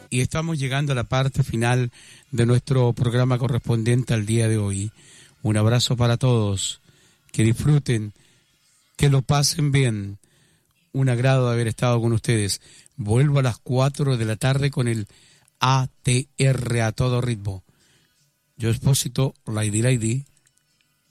y estamos llegando a la parte final de nuestro programa correspondiente al día de hoy. Un abrazo para todos, que disfruten, que lo pasen bien. Un agrado de haber estado con ustedes. Vuelvo a las 4 de la tarde con el ATR a todo ritmo. Yo Expósito, Lady Lady,